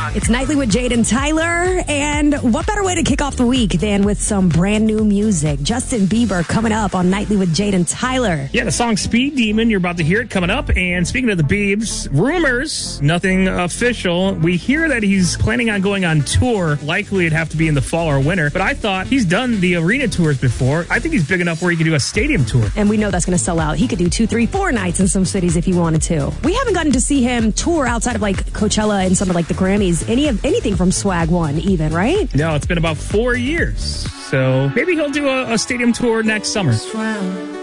It's Nightly with Jade and Tyler. And what better way to kick off the week than with some brand new music? Justin Bieber coming up on Nightly with Jade and Tyler. Yeah, the song Speed Demon, you're about to hear it coming up. And speaking of the Biebs, rumors, nothing official. We hear that he's planning on going on tour. Likely it'd have to be in the fall or winter. But I thought he's done the arena tours before. I think he's big enough where he could do a stadium tour. And we know that's going to sell out. He could do 2, 3, 4 nights in some cities if he wanted to. We haven't gotten to see him tour outside of like Coachella and some of like the Grammys, anything from Swag One even, right? No, it's been about 4 years. So maybe he'll do a stadium tour next summer.